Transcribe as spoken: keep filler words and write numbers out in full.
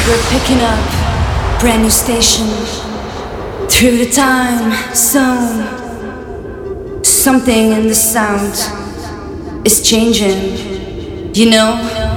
We're picking up brand new station through the time zone. Something in the sound is changing, you know?